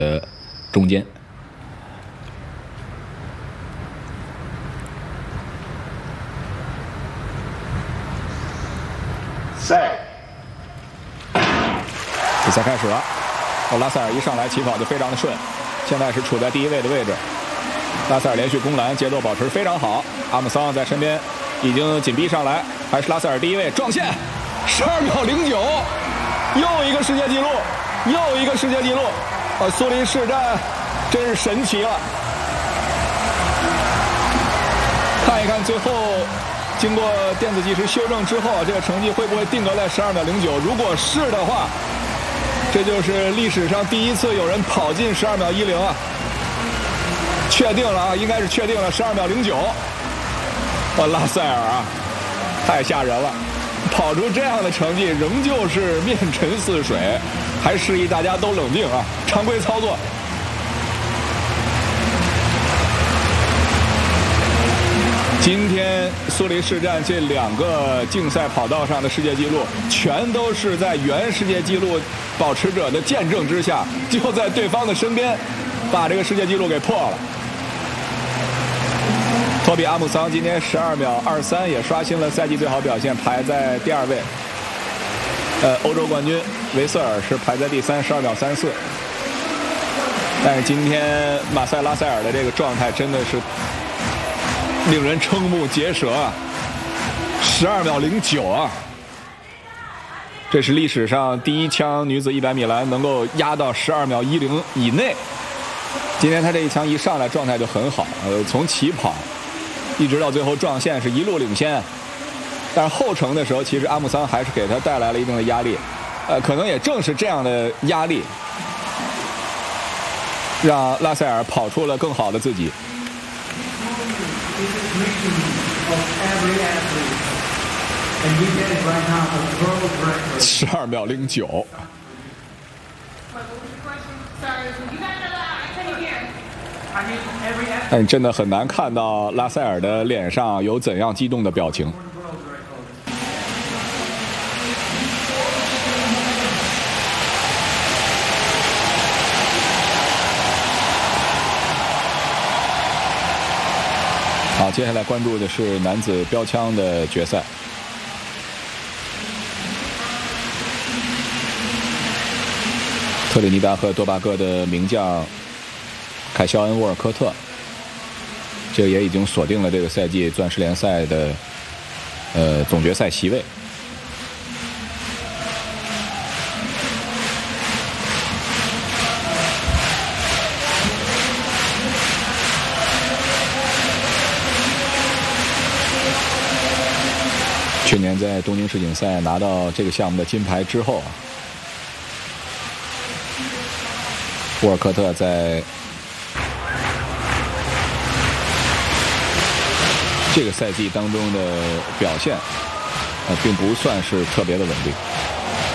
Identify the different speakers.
Speaker 1: 中间。比赛开始了，拉塞尔一上来起跑就非常的顺，现在是处在第1位的位置。拉塞尔连续攻篮，节奏保持非常好。阿姆桑在身边已经紧逼上来，还是拉塞尔第1位撞线，12秒09，又一个世界纪录，又一个世界纪录。苏黎世战真是神奇了。看一看最后经过电子计时修正之后，这个成绩会不会定格在12秒09？如果是的话，这就是历史上第一次有人跑进12秒10啊！确定了啊，应该是确定了12秒09。拉塞尔啊，太吓人了，跑出这样的成绩，仍旧是面沉似水，还示意大家都冷静啊，常规操作。今天苏黎世战这2个竞赛跑道上的世界纪录，全都是在原世界纪录保持者的见证之下，就在对方的身边，把这个世界纪录给破了。托比·阿姆桑今天12秒23也刷新了赛季最好表现，排在第2位。欧洲冠军维瑟尔是排在第3， 12秒34。但是今天马塞拉塞尔的这个状态真的是令人瞠目结舌啊！12秒09啊！这是历史上第1枪女子100米栏能够压到12秒10以内。今天她这一枪一上来状态就很好，从起跑一直到最后撞线是一路领先。但是后程的时候，其实阿姆桑还是给她带来了一定的压力。可能也正是这样的压力，让拉塞尔跑出了更好的自己。12秒09。但真的很难看到拉塞尔的脸上有怎样激动的表情。好，接下来关注的是男子标枪的决赛。特立尼达和多巴哥的名将凯肖恩·沃尔科特，这也已经锁定了这个赛季钻石联赛的总决赛席位。去年在东京世锦赛拿到这个项目的金牌之后，沃尔科特在这个赛季当中的表现，并不算是特别的稳定。